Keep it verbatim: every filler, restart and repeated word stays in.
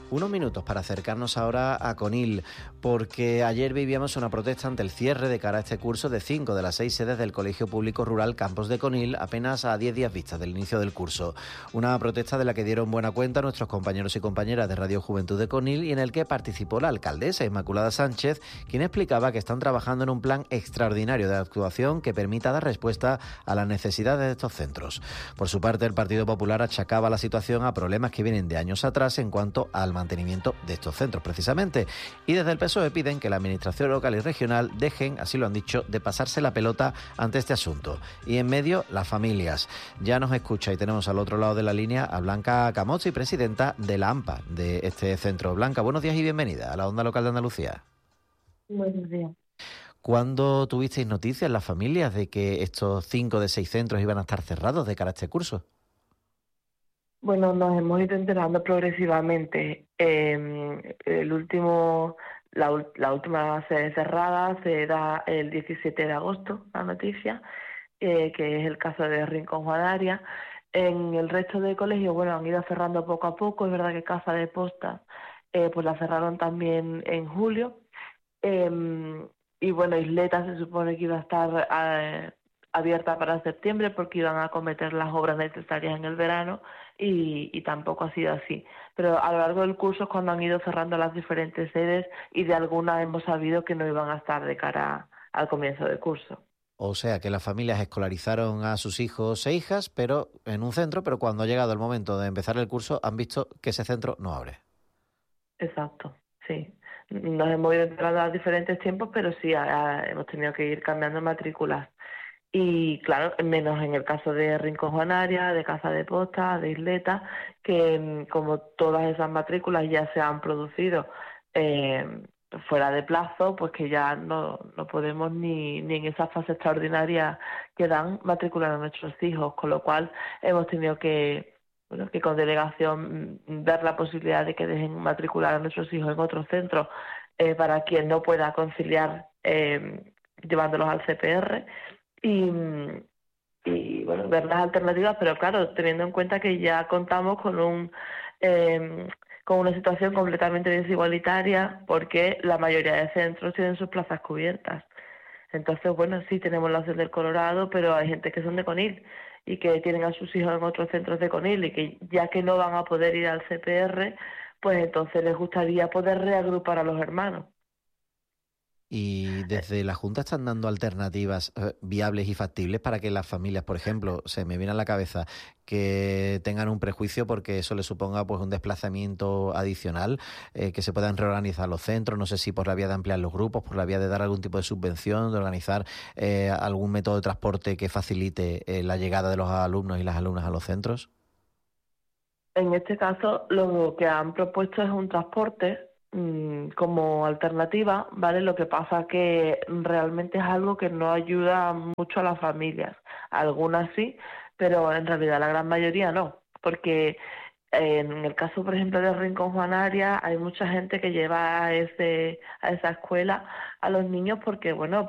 Unos minutos para acercarnos ahora a Conil, porque ayer vivíamos una protesta ante el cierre de cara a este curso de cinco de las seis sedes del Colegio Público Rural Campos de Conil, apenas a diez días vistas del inicio del curso. Una protesta de la que dieron buena cuenta nuestros compañeros y compañeras de Radio Juventud de Conil y en el que participó la alcaldesa Inmaculada Sánchez, quien explicaba que están trabajando en un plan extraordinario de actuación que permita dar respuesta a las necesidades de estos centros. Por su parte, el Partido Popular achacaba la situación a problemas que vienen de años atrás en cuanto al mantenimiento de estos centros, precisamente. Y desde el P S O E piden que la Administración local y regional dejen, así lo han dicho, de pasarse la pelota ante este asunto. Y en medio, las familias. Ya nos escucha y tenemos al otro lado de la línea a Blanca Camozzi, presidenta de la AMPA, de este centro. Blanca, buenos días y bienvenida a la Onda Local de Andalucía. Buenos días. ¿Cuándo tuvisteis noticias las familias de que estos cinco de seis centros iban a estar cerrados de cara a este curso? Bueno, nos hemos ido enterando progresivamente. Eh, el último, la, ul- la última sede cerrada se da el diecisiete de agosto, la noticia, eh, que es el caso de Rincón Juanaria. En el resto de colegios, bueno, han ido cerrando poco a poco. Es verdad que Casa de Posta, eh, pues la cerraron también en julio. Eh, y bueno, Isleta se supone que iba a estar eh, abierta para septiembre porque iban a acometer las obras necesarias en el verano y, y tampoco ha sido así. Pero a lo largo del curso es cuando han ido cerrando las diferentes sedes y de algunas hemos sabido que no iban a estar de cara al comienzo del curso. O sea, que las familias escolarizaron a sus hijos e hijas, pero en un centro, pero cuando ha llegado el momento de empezar el curso han visto que ese centro no abre. Exacto, sí. Nos hemos ido entrando a diferentes tiempos, pero sí a- a- hemos tenido que ir cambiando matrículas. Y claro, menos en el caso de Rincón Juanaria, de Casa de Posta, de Isleta, que mm, como todas esas matrículas ya se han producido eh, fuera de plazo, pues que ya no, no podemos ni, ni en esa fase extraordinaria que dan matricular a nuestros hijos, con lo cual hemos tenido que, bueno, que con delegación mm, ver la posibilidad de que dejen matricular a nuestros hijos en otros centros eh, para quien no pueda conciliar eh, llevándolos al C P R y, y bueno, ver las alternativas, pero claro, teniendo en cuenta que ya contamos con un eh, con una situación completamente desigualitaria porque la mayoría de centros tienen sus plazas cubiertas. Entonces, bueno, sí tenemos la opción del Colorado, pero hay gente que son de Conil y que tienen a sus hijos en otros centros de Conil y que ya que no van a poder ir al C P R, pues entonces les gustaría poder reagrupar a los hermanos. Y desde la Junta están dando alternativas eh, viables y factibles para que las familias, por ejemplo, se me viene a la cabeza, que tengan un prejuicio porque eso les suponga pues un desplazamiento adicional, eh, que se puedan reorganizar los centros, no sé si por la vía de ampliar los grupos, por la vía de dar algún tipo de subvención, de organizar eh, algún método de transporte que facilite eh, la llegada de los alumnos y las alumnas a los centros. En este caso, lo que han propuesto es un transporte mmm, como alternativa, ¿vale? Lo que pasa que realmente es algo que no ayuda mucho a las familias. Algunas sí, pero en realidad la gran mayoría no, porque eh, en el caso, por ejemplo, de Rincón Juanaria, hay mucha gente que lleva a ese a esa escuela a los niños porque, bueno,